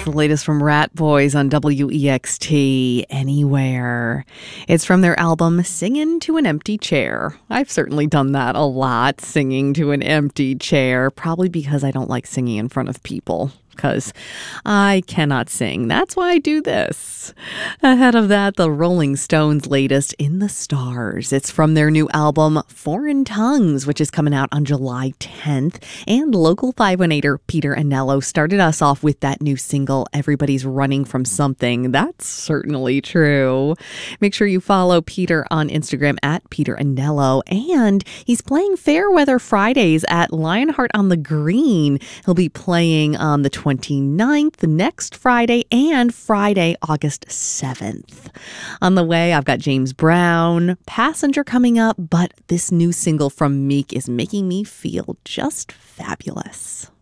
the latest from Rat Boys on WEXT, Anywhere. It's from their album Singin' to an Empty Chair. I've certainly done that a lot, singing to an empty chair, probably because I don't like singing in front of people. Because I cannot sing. That's why I do this. Ahead of that, the Rolling Stones' latest, In the Stars. It's from their new album, Foreign Tongues, which is coming out on July 10th. And local 518er Peter Anello started us off with that new single, Everybody's Running from Something. That's certainly true. Make sure you follow Peter on Instagram at Peter Anello. And he's playing Fairweather Fridays at Lionheart on the Green. He'll be playing on the 29th, next Friday, and Friday, August 7th. On the way, I've got James Brown, Passenger coming up, but this new single from Meek is making me feel just fabulous.